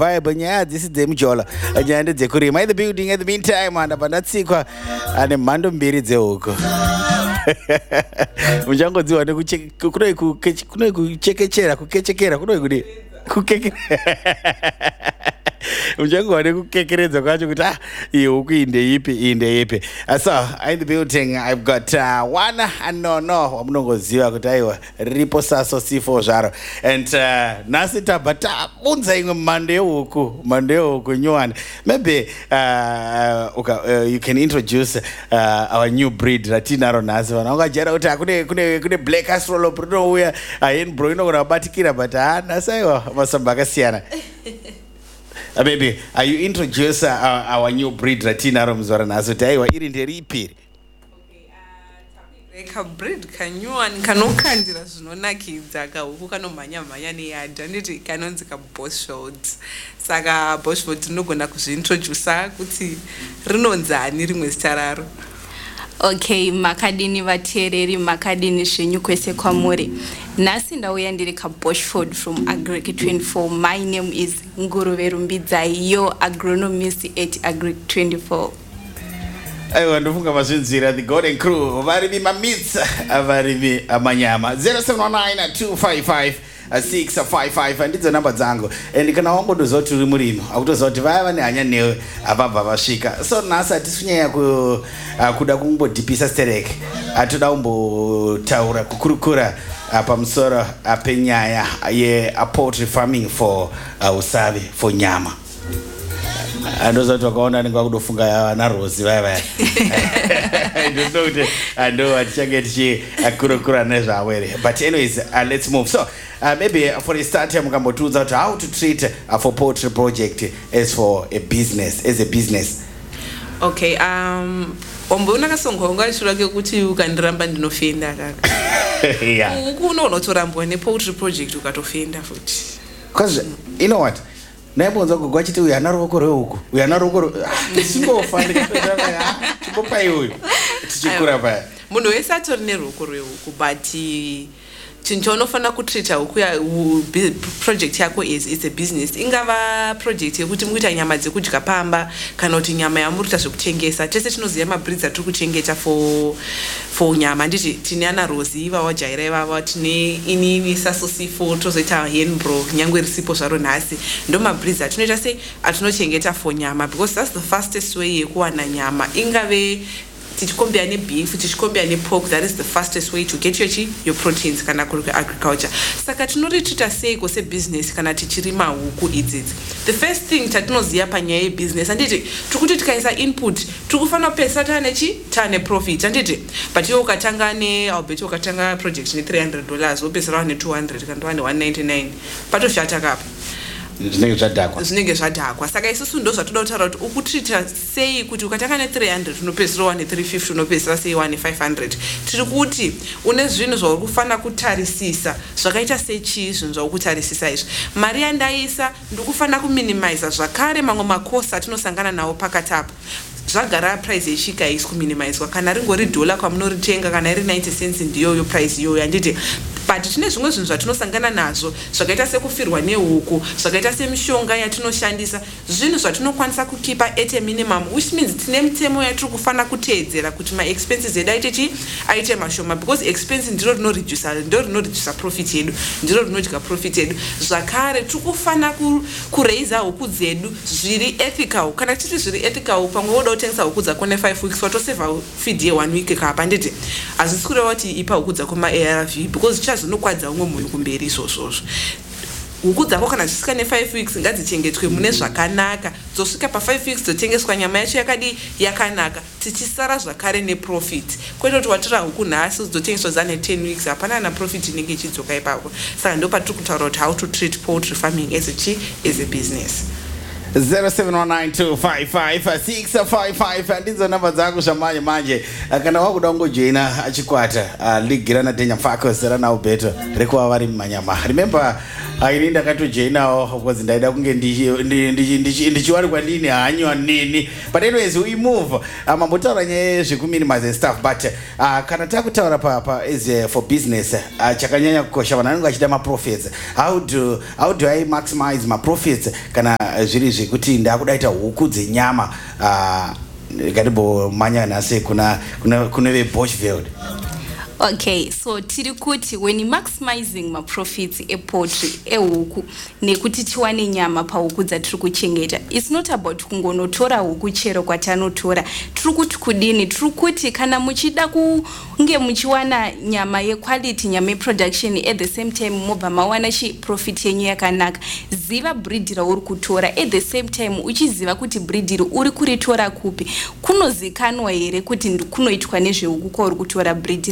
vibe nyaya dzisi dzemujola nyaya ndedzekurima in the building at the meantime and pandatsikwa ane mhando mbiri dzehuku muchangodziwa kunoi kuchekechera kukechekera kunoi kudi uchangwa nekukekeredza kwacho kuti iyi huku inde ipi. So in the building I've got one anono wamunongoziva kuti aiwa ripo saso C4 zvaro and nhasi tabva tabunza imwe mhando yehuku nyowani. Maybe you can introduce our new breed ratinaro nhasi. Vanhu vangajara kuti kune black astrolop rinouya henbro inogona kubatikira but nhasi aiwa masamba akasiyana. Maybe you introduce our new breed ratinaro muzora nhasi kuti aiwa iri nderipi? Kabreed kanyuwani kanokandira zvinonakidza kahuku kanomhanya neyadha nditi kanonzi kaBoschfeld. Saka Boschfeld tinogona kuzviintrodusa kuti rinonzani rimwe zita raro. Okay, makadini vateereri makadini zvenyu kwese kwamuri. Nhasi ndauya ndiri kaBoschfeld from Agric 24. My name is Nguruve Rumbidzai, your agronomist at Agric 24. aiwa ndofunga mazvinzira the golden crew varimi mamitsa varimi amanyama 0719255655 ndidzo namba dzangu and kana wangodoziva kuti uri murimi akutoziva kuti vaya vane hanya newe abva vasvika. So nhasi hatisi kunyanya kuda kungodhipisa stereke, hatoda kumbotaura kukurukura pamusoro penyaya yepoultry farming for usavi for nyama. Andozati wakaona ninga kudofunga ana Rozi vaya ndono kuti ando atichange tichikurukura nezvawere. But anyways, let's move. So maybe for a start mukambotudza kuti how to treat for poultry project as a business. Okay, wamboona kasongonga achura kekuti ukandiramba ndinofenda kaka. Yeah. Huku unotorambwa nepoultry project ukatofenda futi. Because you know what? Naibonza kugwa chiti uyu ana ruoko rwehuku uyu ana ruoko ndisingofa ndikatoaa chimbopai uyu tichikura paya munhu wese atori neruoko rwehuku but chinhu chaunofanira kutreata huku project yako is a business. Ingava project yekuti mukuita nyama dzekudya pamba kana kuti nyama yamurita zvekutengesa. Tese tinoziva mabreeds atiri kuchengeta for nyama. Nditi tine ana Rozi ivava Jaira ivava tine ini Saso C4 tozoita henbro nyangwe risipo zvaro nhasi. Ndo mabreeds atinoita sei atinochengeta for nyama because that's the fastest way yekuwana nyama. Ingave tichikombea nebeef, tichikombea nepork, that is the fastest way to get your proteins kana kuri agriculture. Saka tinoritreata sei kose business kana tichirima huku idzidzi. The first thing tatinoziva panyaya yebusiness anditi tikuti tikaisa input tikufana pesa tane profit anditi but iwe ukatanga Albert ukatanga project ne $300 wopesera ne 200 kana ne 199 patoshata kapa zvinenge zvadhakwa. Saka isusu ndo zvatoda kutaura kuti ukutreata sei kuti ukatanga ne300 unopesera ne350 unopesera sei ne500. Tiri kuti une zvinhu zvauri kufanira kutarisisa zvakaita sechii zvinhu zvauri kutarisisa izvi. Mari yandaisa ndikufanira kuminimize zvakare mamwe makosi atinosangana nawo pakati apo. Zvagara price yechika isi kuminimizwa kana ringori $1 kwamunoritenga kana iri 90 cents ndiyo price iyoyo anditi but tine zvimwe zvinhu zvatinosangana nazvo zvakaita sekufirwa nehuku zvakaita semishonga yatinoshandisa zvinhu zvatinokwanisa kukipa at a minimum which means tine mitemo yatiri kufanira kuteedzera kuti ma-expenses edu aite mashoma because expense ndiro rinoredusa profit yedu ndiro rinodya profit yedu. Zvakare tiri kufanira kuraisa huku dzedu zviri ethical. Kana tiri zviri ethical pamwe woda kutengesa huku dzako ne5 weeks watosevha feed ye1 week kapa nditi hazvisi kureva kuti ipa huku dzako ma-ARV because zvinokwadza umwe munhu kumberi izvozvozvo. Huku dzako kana zvisvika ne5 weeks ngadzichengetwe mune zvakanaka dzosvika pa5 weeks dzotengeswa nyama yacho yakanaka tichisara zvakare neprofit kwete kuti watora huku nhasi dzotengeswa ne10 weeks hapana na profit inenge ichidzoka ipapo. Saka ndo patiri kutaura kuti how to treat poultry farming as a business. 0719255655 ndidzo namba dzangu zvamanje kana wakuda kungojoina achikwata ligirana Denya Mfako zera nawo beto rekuva vari mumanyama. Remember aini ndakatojoinawo because ndaida kunge ndichiwari kwandini hanywa nini, but anyways we move. Mambotaura nyaya yezvekuminimize and stuff, but kana takutaura pa is for business, chakanyanya kukosha vanhu vanenge vachida maprofits. How do I maximize my profits kana zviri zvekuti ndakudaita huku dzenyama ngatimbomanya nhasi kuna veBushveld? Okay, so tiri kuti when you maximizing my profits epoultry ehuku nekuti tiwane nyama pahuku dzatiri kuchengeta, it's not about kungonotora huku chero kwatanotora. Tiri kuti kudini, tiri kuti kana muchida kunge muchiwana nyama yequality, nyama yeproduction, at the same time mobva mawana profit yenyu yakanaka, ziva breed rauri kutora, at the same time uchiziva kuti breed uri kuritora kupi, kunozikanwa here kuti kunoitwa nezvehuku kwauri kutora breed.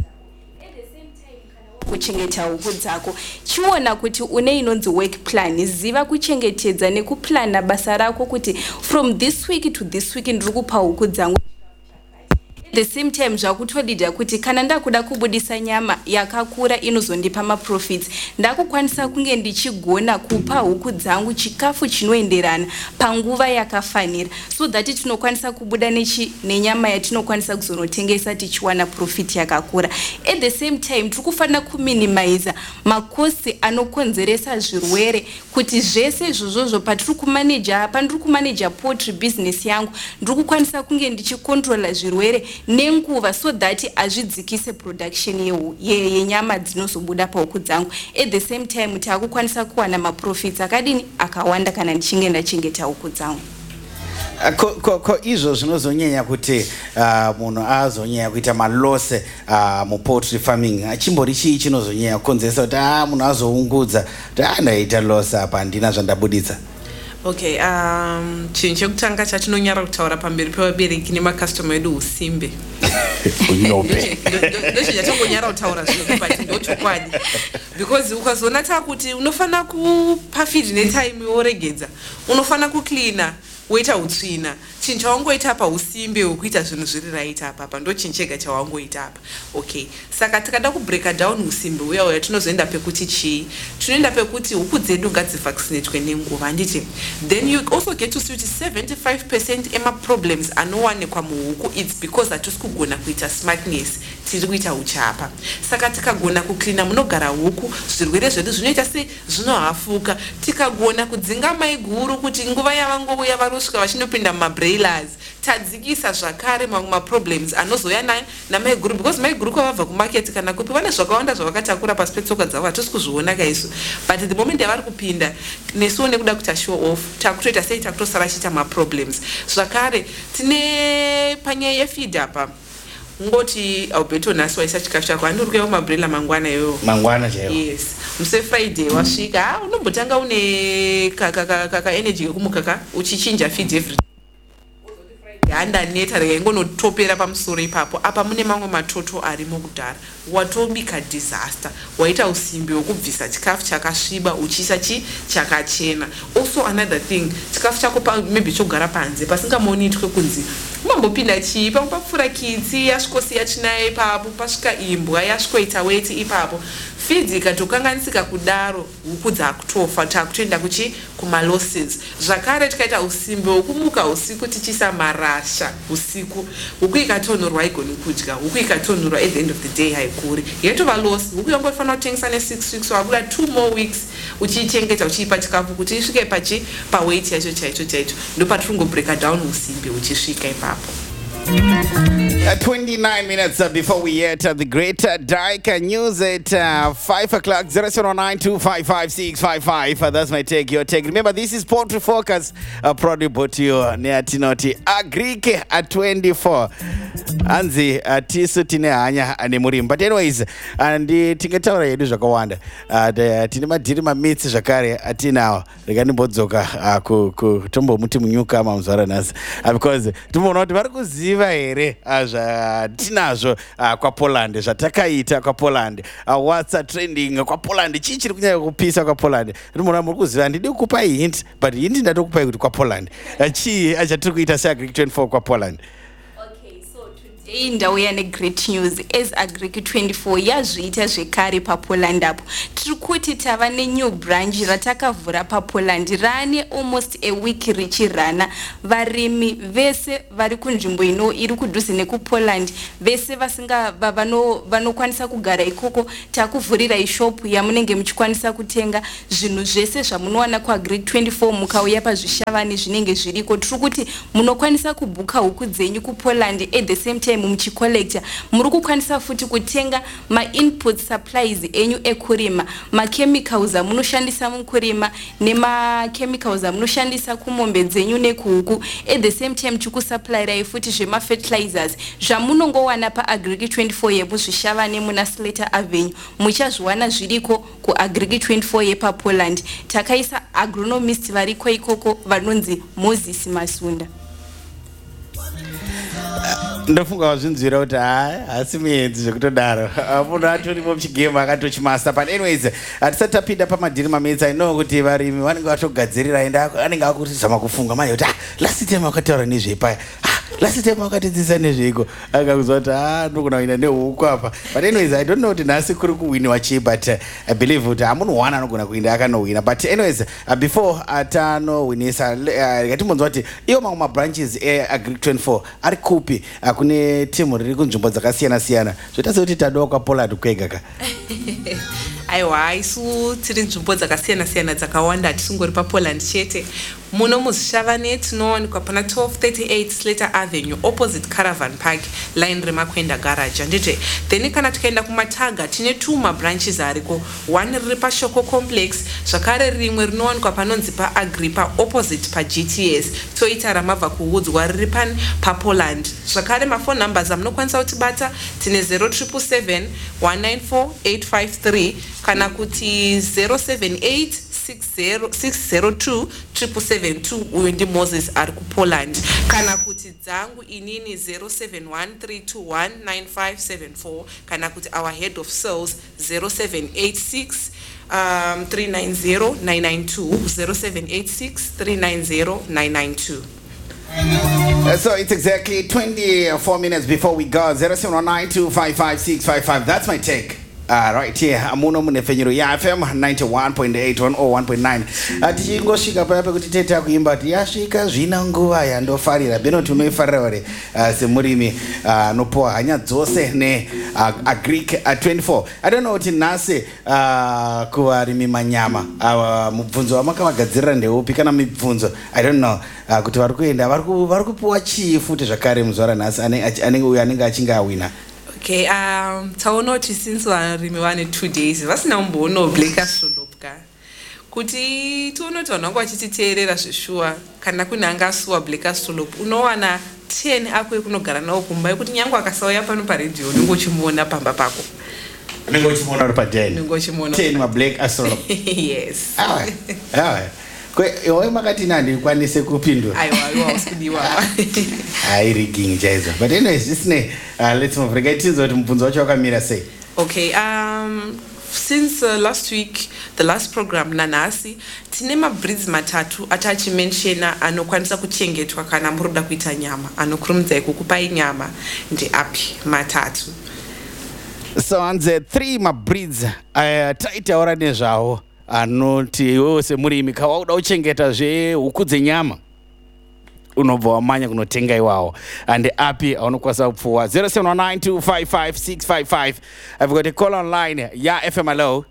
Kuchengeta huku dzako, chiona kuti une inonzi work plan, ziva kuchengetedza nekuplana basa rako kuti from this week to this week ndiri kupa huku dzangu. At the same time zvakutolida kuti kana ndakuda kubudisa nyama yakakura inozondipa maprofits, ndakukwanisa kunge ndichigona kupa huku dzangu chikafu chinoenderana panguva yakafanira, so that tinokwanisa kubuda nenyama yatinokwanisa kuzonotengesa tichiwana profit yakakura. At the same time tikufanira kuminimize makosti anokonzeresa zvirwere, kuti zvese izvozvo patiri kumanage apa, ndiri kumanage poultry business yangu, ndiri kukwanisa kunge ndichikontrola zvirwere nenguva, so that azvidzikise production yenyama dzinozobuda pahuku dzangu. At the same time takukwanisa kuwana maprofits akadini akawanda kana ndichinge ndachengeta huku dzangu. Ko izvo zvinozonyanya kuti munhu azonyanya kuita malose mupoultry farming, chimbori chii chinozonyanya kukonzeresa kuti munhu azoungudza kuti ndaita loss apa handina zvandabuditsa? Okay, chinhu chekutanga chatinonyara kutaura pamberi pevabereki nemakastoma edu usimbe. Ndochinhu chatongonyara kutaura zvinhu but ndochokwadi, because ukazoona takuti unofanira kupa feed netime woregedza, unofanira kucleana woita utsvina, chinhu chawangoita apa usimbe hwekuita zvinhu zviri right apa ndo chinhu chega chawangoita apa. Okay, saka tikada kubreaka down usimbe uya tinozoenda pekuti chii, tinoenda pekuti huku dzedu ngadzivaccinatwe nenguva, handiti? Then you also get to see kuti 75% emaproblems anowanikwa muhuku it's because hatisi kugona kuita smartness, tiri kuita uchapa. Saka tikagona kucleana munogara huku, zvirwere zvedu zvinoita se zvinohafuka. Tikagona kudzinga mai guru kuti nguva yavangouya varosvika vachinopinda mumabroilers, tadzikisa zvakare mamwe maproblems anozoya namai guru, because mai guru kwavabva kumarket kana kupi vane zvakawanda zvavakatakura pasi petsoka dzavo hatisi kuzviona kaisu, but the moment yavari kupinda nesuwo nekuda kuita show off takutoita sei takutosara chiita maproblems. Zvakare tine panyaya yefeed apa, ngoti Alberto nhasi waisa chikafu chako, handiri kuuya kumabroila mangwana iyoyo. Mangwana chaiwo? Yes, muse Friday wasvika unombotanga une kaka energy yekumukaka uchichinja feed every handaneta reingonotopera pamusoro ipapo. Apa mune mamwe matoto arimo kudhara, watobika disaster, waita usimbi wokubvisa chikafu chakasviba uchiisa chakachena. Also another thing, chikafu chako maybe chogara panze pasingamonitwe kunzi mambopinda chii, pamwe papfuura kitsi yasvikosiya chinayo ipapo, pasvika imbwa yasvikoita weti ipapo, feed ikatokanganisika kudaro huku dzakutofa, takutoenda kumalosses. Zvakare tikaita usimbe wokumuka usiku tichiisa marasha usiku, huku ikatonhorwa haigoni kudya, huku ikatonhorwa at the end of the day haikuri, yatova loss. Huku yangofanira kutengesa ne6 weeks, wabuda 2 more weeks uchiichengeta uchiipa chikafu kuti isvike paweight yacho chaicho. Ndopatiri kungobreaka down usimbe uchisvika ipapo. 29 minutes before we head the great Dyke News at 5 o'clock. 079255655. That's my take, your take. Remember, this is Poultry Focus, proudly brought to you neatinoti Agric at 24. Anzi tisu tine hanya anemurim. But anyways, and tingetaura yedu zvakawanda. Tine madhiri mamitsi zvakare atinawo. Rekani bodzoka kutombo muti munyuka mamzvara nhasi. Because tumboona kuti vari kuziva here tinazvo kwaPoland, zvatakaita kwaPoland, what's trending kwaPoland, chii chiri kunyanya kupisa kwaPoland. Rimona muri kuziva, handidi kukupa hint, but hint ndatokupai kuti kwaPoland chii chatiri kuita seAgric 24 kwaPoland. Okay, so Today ndauya negreat news as Agric 24 yazviita zvekare paPoland apo. Tiri kuti tava nenew branch ratakavhura paPoland rane almost a week richirana. Varimi vese vari kunzvimbo iri kudhuze nekuPoland vese vanokwanisa kugara ikoko takuvhurira ishopu yamunenge muchikwanisa kutenga zvinhu zvese zvamunowana kuAgric 24 mukauya pazvishavani zvinenge zviriko. Tiri kuti munokwanisa kubhuka huku dzenyu kuPoland at the same time muchicollecta. Muri kukwanisa futi kutenga ma-input supplies enyu ekurima, ma-chemicals amunoshandisa mukurima nema-chemicals amunoshandisa kumombe dzenyu nekuhuku. At the same time chikusupplyirai futi zvema-fertilizers zvamunongowana paAgric 24 yemuzvishavane muna Slater Avenue. Muchazviwana zviriko kuAgric 24 yepaPoland. Takaisa agronomist variko ikoko vanonzi Moses Masunda. Ndofunga wazvinzwira kuti hasi muedzi zvekutodaro munhu atoripo muchigame akatochimasta. But anyways, hatisati tapinda pamadhiri mamedzi. I know kuti varimi vanenge vatogadzirira ende anenge akutizama kufunga manje kuti last time wakataura nezvepaya, last time wakatidzisa nezveiko, akakuzwa kuti ndogona kuenda nehuku apa. But anyways, I don't know kuti nhasi kuri kuwiniwa chii, but I believe kuti hamunhu anogona kuenda akanowina. But anyways, before atanowinisa ngatimbonzwa kuti iwo mamwe mabranches eAgric 24 ari kupi kune timu riri kunzvimbo dzakasiyana siyana zvoita sekuti tadawo kwaPoland kwega ka. Aiwa, isu tiri nzvimbo dzakasiyana siyana dzakawanda, tisingori paPoland chete. Muno muzvishavane tinowanikwa pana 1238 Slater Avenue opposite Caravan Park line remakwenda garage handiti. Then kana tikaenda kuMataga tine 2 mabranches ariko, one riri paShoko Complex, zvakare rimwe rinowanikwa panonzi paAgripa opposite paGTS, toita ramabva kuudzwa riri paPoland. Zvakare mafone numbers amunokwanisa kutibata tine 0777 194 853 kana kuti 078 602 772. Uyu ndi Moses ari kuPoland. Kana kuti dzangu inini 0713219574 kana kuti our head of sales 0786 390 992 0786 390 992. So it's exactly 24 minutes before we go. 0719255655. That's my take. Right here, amuno munefenyero ya FM 91.8 on 101.9. Tichingosvika paya pekuti tete kuimba kuti yasvika zvina nguva yandofarira beno tunoifarira ore semurimi nopoa hanya dzose neAgric 24. I don't know kuti nhasi kuvarimi manyama mubvunzo wamakavagadzirira ndeupi kana mibvunzo I don't know kuti vari kuenda vari kupuwa chii futi zvakare muzuva ranhasi uyo anenge achinge awina. Okay, taona kuti since varimi vane 2 days vasina kumboona Black Astrolopka kuti tiona kuti vanhu vangu vachititeerera zveshuwa kana kune anga asuwa Black Astrolop unowana 10 ako ekunogara nawo kumba yekuti nyange akasauya pano paredhiyo unenge uchimuona pamba pako. Unenge uchimuona uri pa10. Unenge uchimuona 10 maBlack Astrolop. Yes. Iwe makati ndikwanise kupindura. Aiwa usidiwa. Rigging jaizo. But anyways, let's move. Regatinzo kuti mubvunzo wacho wakamira sei. Okay, since last week, the last program nanasi, tine mabreeds matatu atachimenshena anokwanisa kuchengetwa kana muroda kuita nyama. Anokurumidza kukupai nyama ndi api matatu. So hanze 3 mabreeds taitaura nezvawo anoti iwewe semurimi kawauda kuchengeta zvehuku dzenyama unobva wamanya kunotenga iwawo and api aunokwanisa kupfuwa. 0719255655. I've got a call online. Ya FM. Hello.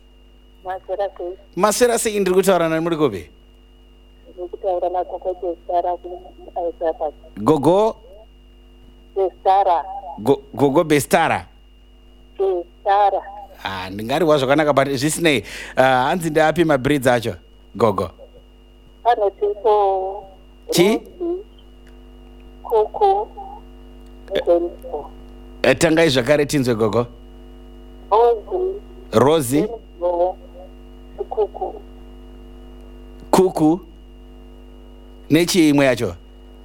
Masera sei ndiri kutaura nani muri kupi? Gogo Bestara. Ndingariwa zvakanaka but zvisinei hanzi ndeapi mabreeds acho Gogo? Chi? Kuku. Tangai zvakare tinzwe Gogo. Rosie. Kuku. Nechi imwe yacho?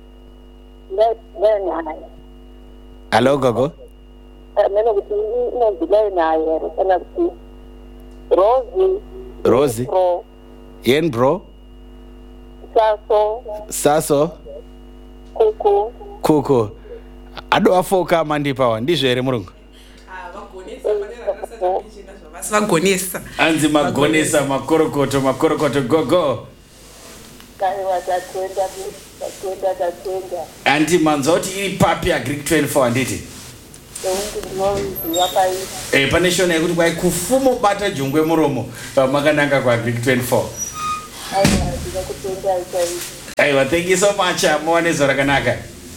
Hello Gogo. Rosie. Yen bro. Saso. Kuku. adoafoka mandipawa ndizvo here murungu vagonesa anzi magonesa makorokoto gogo andi manzwa kuti iri papi agric 24 handiti pane shona yekuti kwai kufumo bata jongwe muromo makananga kuagric 24 aiwa thank you so much muwane zuva rakanaka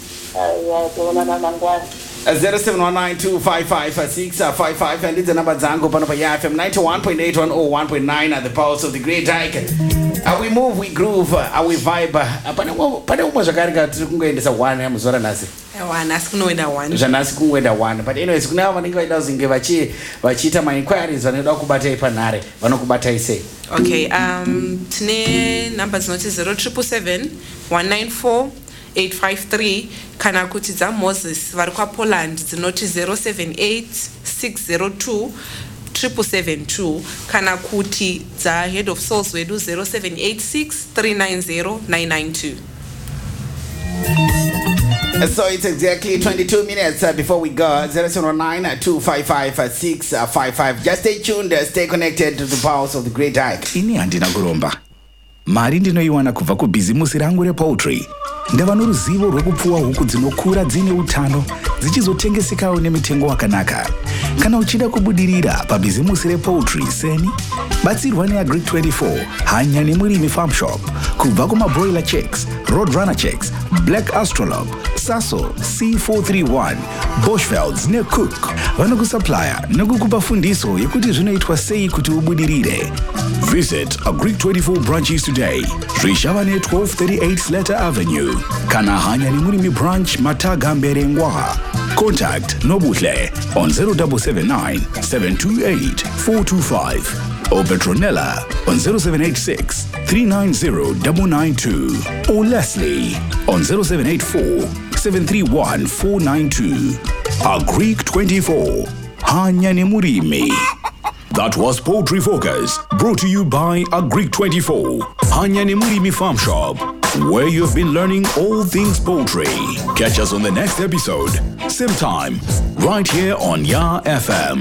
0719255655 handidze namba dzangu pano pa YFM 91.8 at the pulse of the great hike. We move, we groove, we vibe. Pane umwe zvakarika tiri kungoendesa 1 muzuva ranhasi asi kunoenda 1 zvanhasi kungoenda 1 but anyways kuna avo vanenge vaida kuzinge vachiita mainquiries vanoda kubatai panhare vanokubatai sei? Okay, tine namba dzinoti 0777 194 853 kana kuti dzaMoses vari kwaPoland dzinoti 078 602 772 kana kuti dzaHead of Souls wedu 0786 390 992. So it's exactly 22 minutes before we go. 0719255655. Just stay tuned, stay connected to the pulse of the great hike. Ini handina kuromba. Mari ndinoiwana kubva kubhizimusi rangu repoultry. Ndava noruzivo rwekupfuwa huku dzinokura dzine utano dzichizotengesekawo nemitengo wakanaka. Kana uchida kubudirira pabhizimusi repoultry seni, batsirwa neAgric 24 hanya nemurimi farm shop. Kubva kumabroiler chicks, roadrunner chicks, black astrolab, saso, C431, Boschfelds necook. Vanokusupplya nekukupa fundiso yekuti zvinoitwa sei kuti ubudirire. Visit Agric 24 branches today. Srishavane 1238 Slater Avenue. Kana hanya nemurimi branch Mataga Mberengwa. Contact Nobuhle on 0779 728 425 or Petronella on 0786 390 992 or Leslie on 0784 731 492. Agric 24 hanya nemurimi. That was Poultry Focus, brought to you by Agric 24, Hanya Nemurimi Farm Shop, where you've been learning all things poultry. Catch us on the next episode, same time, right here on YA FM.